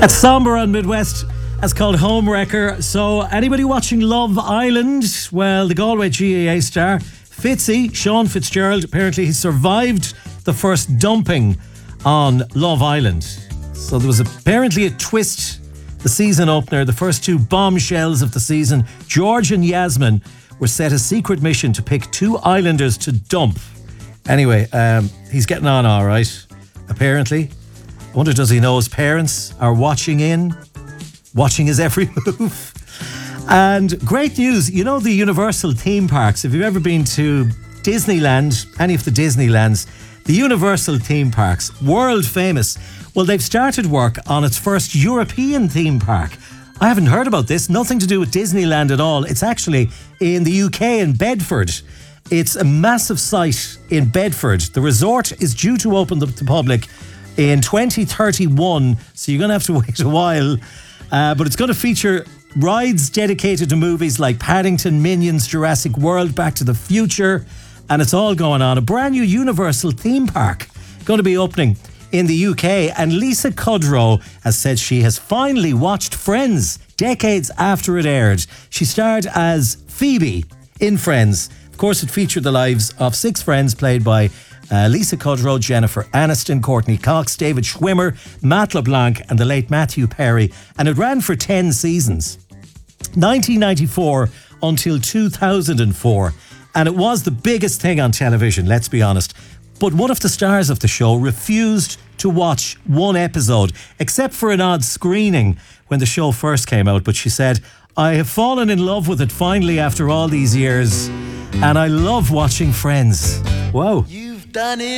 That's Somber on Midwest. That's called Homewrecker. So, anybody watching Love Island? Well, the Galway GAA star, Fitzy, Sean Fitzgerald, apparently he survived the first dumping on Love Island. So, there was apparently a twist. The season opener, the first two bombshells of the season, George and Yasmin, were set a secret mission to pick two islanders to dump. Anyway, he's getting on all right, apparently. I wonder, does he know his parents are watching his every move? And great news, you know the Universal theme parks, if you've ever been to Disneyland, any of the Disneylands, the Universal theme parks, world famous, well, they've started work on its first European theme park. I haven't heard about this, nothing to do with Disneyland at all. It's actually in the UK in Bedford. It's a massive site in Bedford. The resort is due to open to the public in 2031, so you're going to have to wait a while. But it's going to feature rides dedicated to movies like Paddington, Minions, Jurassic World, Back to the Future, and it's all going on. A brand new Universal theme park going to be opening in the UK, and Lisa Kudrow has said she has finally watched Friends decades after it aired. She starred as Phoebe in Friends. Of course, it featured the lives of 6 friends played by Lisa Kudrow, Jennifer Aniston, Courtney Cox, David Schwimmer, Matt LeBlanc and the late Matthew Perry, and it ran for 10 seasons. 1994 until 2004, and it was the biggest thing on television, let's be honest. But one of the stars of the show refused to watch one episode, except for an odd screening when the show first came out. But she said, I have fallen in love with it finally after all these years, and I love watching Friends. Wow. You've done it.